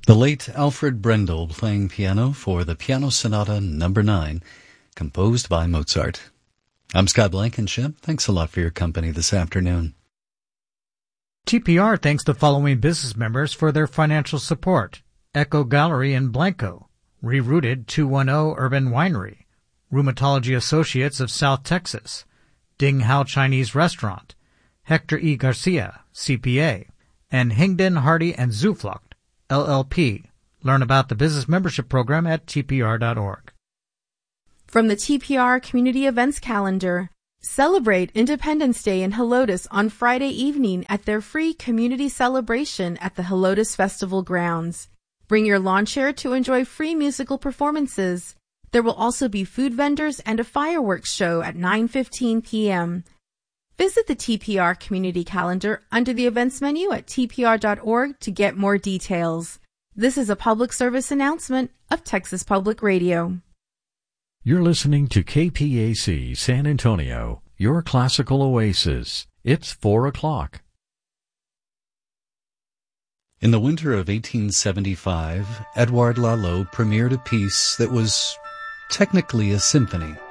The late Alfred Brendel playing piano for the Piano Sonata No. 9, composed by Mozart. I'm Scott Blankenship. Thanks a lot for your company this afternoon. TPR thanks the following business members for their financial support: Echo Gallery in Blanco, Rerooted 210 Urban Winery, Rheumatology Associates of South Texas, Ding Hao Chinese Restaurant, Hector E. Garcia, CPA, and Hingden, Hardy & Zuflucht, LLP. Learn about the business membership program at tpr.org. From the TPR Community Events Calendar, celebrate Independence Day in Helotes on Friday evening at their free community celebration at the Helotes Festival grounds. Bring your lawn chair to enjoy free musical performances. There will also be food vendors and a fireworks show at 9:15 p.m. Visit the TPR Community Calendar under the events menu at tpr.org to get more details. This is a public service announcement of Texas Public Radio. You're listening to KPAC San Antonio, your classical oasis. It's 4 o'clock. In the winter of 1875, Edouard Lalo premiered a piece that was technically a symphony.